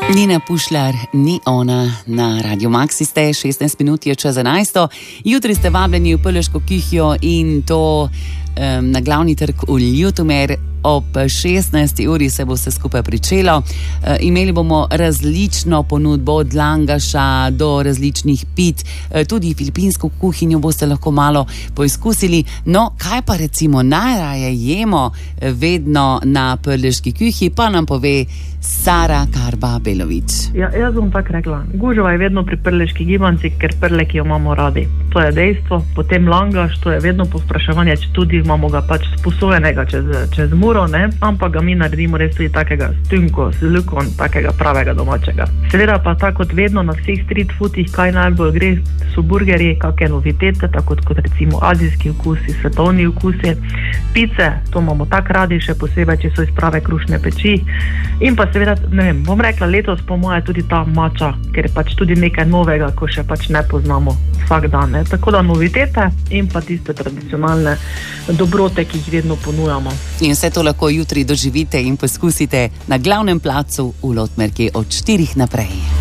Nina Pušlar, ni ona na Radio Maxi, ste 16 minut je čez 11. Jutri ste vabljeni v Prleško kuhinjo in to na glavni trg v Ljutomer. Ob 16. uri se bo vse skupaj pričelo. Imeli bomo različno ponudbo od langaša do različnih pit. Tudi filipinsko kuhinjo boste lahko malo poizkusili. No, kaj pa recimo najraje jemo vedno na Prleški kuhinji, pa nam pove Sara Karba-Belovič. Ja, jaz bom tako rekla. Gužva je vedno pri prleški gibanci, ker prleki jo imamo radi. To je dejstvo. Potem langaš, to je vedno povpraševanje, če tudi imamo ga pač sposojenega čez muro, ne? Ampak ga mi naredimo res tudi takega stunko, z lukom, takega pravega domačega. Seveda pa tako kot vedno na vseh street foodih, kaj najbolj gre, so burgerji, kakšne novitete, tako kot recimo azijski okusi, svetovni okusi, pice, to imamo tako radi, še posebej, če so iz prave krušne peči. In pa seveda, ne vem, bom rekla letos po moje tudi ta mača, ker je pač tudi nekaj novega, ko še pač ne poznamo vsak dan, ne? Tako da novitete in pa tiste tradicionalne dobrote, ki jih vedno ponujamo. In vse to lahko jutri doživite in poskusite na glavnem placu v Lotmerki od 4 naprej.